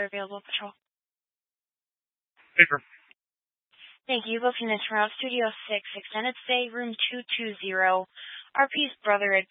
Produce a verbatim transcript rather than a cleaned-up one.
Available patrol. Paper. Thank you. Booking in Toronto Studio six, extended stay, room two two zero. R P's brother